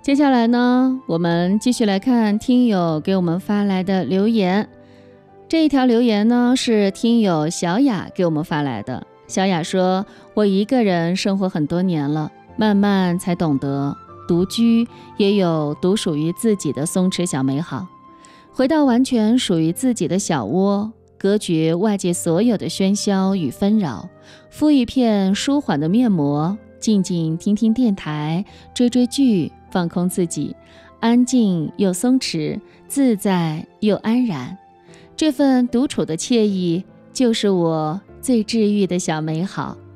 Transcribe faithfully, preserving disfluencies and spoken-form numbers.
接下来呢，我们继续来看听友给我们发来的留言。这一条留言呢，是听友小雅给我们发来的。小雅说，我一个人生活很多年了，慢慢才懂得独居也有独属于自己的松弛小美好。回到完全属于自己的小窝，隔绝外界所有的喧嚣与纷扰，敷一片舒缓的面膜，静静听听电台，追追剧，放空自己，安静又松弛，自在又安然。这份独处的惬意，就是我最治愈的小美好。